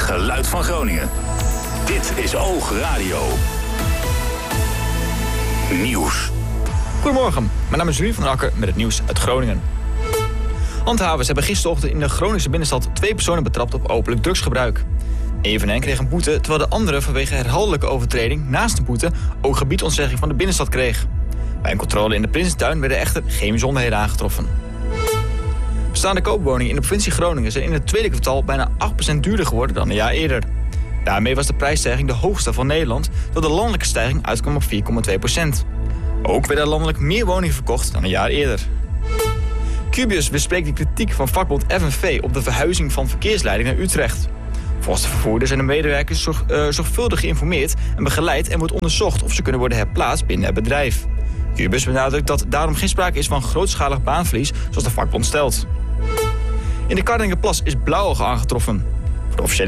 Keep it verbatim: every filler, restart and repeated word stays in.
geluid van Groningen. Dit is Oog Radio. Nieuws. Goedemorgen, mijn naam is Ruud van Akker met het nieuws uit Groningen. Handhavers hebben gisterochtend in de Groningse binnenstad twee personen betrapt op openlijk drugsgebruik. Een van hen kreeg een boete, terwijl de andere vanwege herhaaldelijke overtreding naast de boete ook gebiedsontzegging van de binnenstad kreeg. Bij een controle in de Prinsentuin werden echter geen bijzonderheden aangetroffen. Bestaande koopwoningen in de provincie Groningen zijn in het tweede kwartaal bijna acht procent duurder geworden dan een jaar eerder. Daarmee was de prijsstijging de hoogste van Nederland, terwijl de landelijke stijging uitkwam op vier komma twee procent. Ook werden er landelijk meer woningen verkocht dan een jaar eerder. Cubius bespreekt de kritiek van vakbond F N V op de verhuizing van verkeersleiding naar Utrecht. Volgens de vervoerders zijn de medewerkers zorg, uh, zorgvuldig geïnformeerd en begeleid en wordt onderzocht of ze kunnen worden herplaatst binnen het bedrijf. Cubius benadrukt dat daarom geen sprake is van grootschalig baanverlies zoals de vakbond stelt. In de Kardingerplas is blauwalg aangetroffen. Voor de officiële